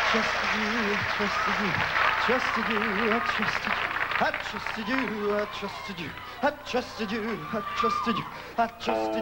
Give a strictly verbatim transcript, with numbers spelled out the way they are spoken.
trusted you, I trusted you, trusted you, I trusted you. I trusted you, I trusted you, I trusted you, I trusted you, I trusted you.